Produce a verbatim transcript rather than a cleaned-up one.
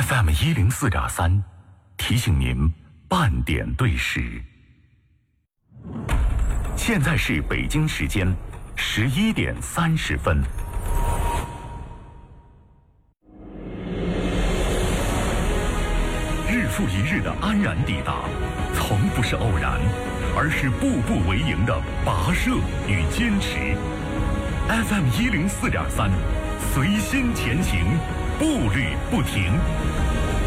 F M 一零四点三，提醒您半点对时。现在是北京时间十一点三十分。日复一日的安然抵达，从不是偶然，而是步步为营的跋涉与坚持。F M 一零四点三，随心前行，步履不停。